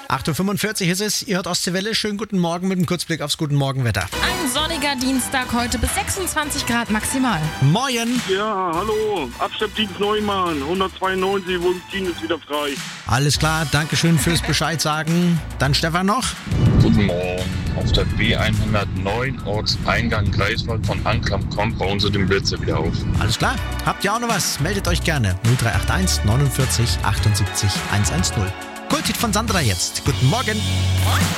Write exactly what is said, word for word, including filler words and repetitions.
acht Uhr fünfundvierzig ist es, ihr hört Ostseewelle. Schönen guten Morgen mit einem Kurzblick aufs Guten Morgenwetter. Ein sonniger Dienstag heute bis sechsundzwanzig Grad maximal. Moin! Ja, hallo, Abschleppdienst Neumann, hundertzweiundneunzig, Wulmstin ist wieder frei. Alles klar, Dankeschön fürs Bescheid sagen. Dann Stefan noch. Guten Morgen. Auf der B hundertneun Ortseingang Greifswald von Anklam kommt, bauen sie den Blitzer wieder auf. Alles klar, habt ihr auch noch was? Meldet euch gerne. null drei acht eins neunundvierzig achtundsiebzig hundertzehn. Kulthit von Sandra jetzt. Guten Morgen.